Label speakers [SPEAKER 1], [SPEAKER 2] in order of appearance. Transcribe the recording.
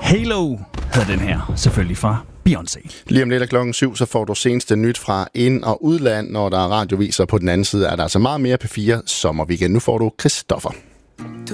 [SPEAKER 1] Halo hedder den her, selvfølgelig fra Beyoncé.
[SPEAKER 2] Lige om lidt af klokken 7, så får du seneste nyt fra ind- og udland. Når der er radioviser på den anden side, er der altså meget mere P4 sommerweekend. Nu får du Christoffer.